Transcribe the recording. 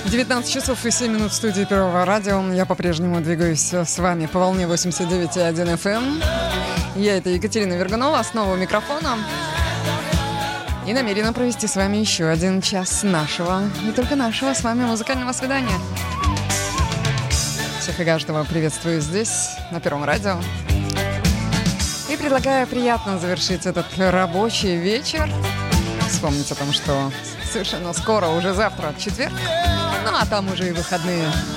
19 часов и 7 минут в студии Первого радио. Я по-прежнему двигаюсь с вами по волне 89,1 FM. Я это Екатерина Вергунова, снова у микрофона. И намерена провести с вами еще один час нашего, не только нашего, с вами музыкального свидания. Всех и каждого приветствую здесь, на Первом радио. И предлагаю приятно завершить этот рабочий вечер. Вспомнить о том, что совершенно скоро, уже завтра, четверг. Ну, а там уже и выходные.